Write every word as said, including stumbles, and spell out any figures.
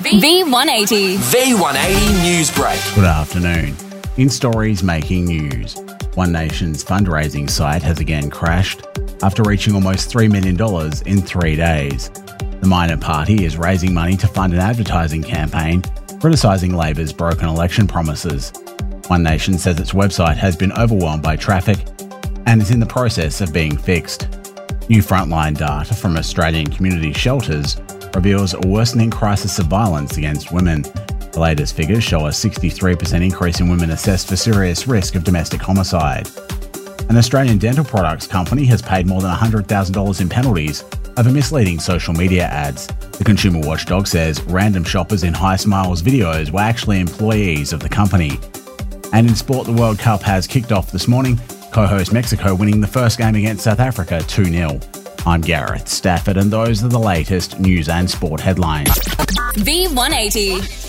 V one eighty. V one eighty News Break. Good afternoon. In stories making news, One Nation's fundraising site has again crashed after reaching almost three million dollars in three days. The minor party is raising money to fund an advertising campaign criticising Labor's broken election promises. One Nation says its website has been overwhelmed by traffic and is in the process of being fixed. New frontline data from Australian community shelters reveals a worsening crisis of violence against women. The latest figures show a sixty-three percent increase in women assessed for serious risk of domestic homicide. An Australian dental products company has paid more than one hundred thousand dollars in penalties over misleading social media ads. The consumer watchdog says random shoppers in Hi Smiles videos were actually employees of the company. And in sport, the World Cup has kicked off this morning, co-host Mexico winning the first game against South Africa two nil. I'm Gareth Stafford, and those are the latest news and sport headlines. V one eighty.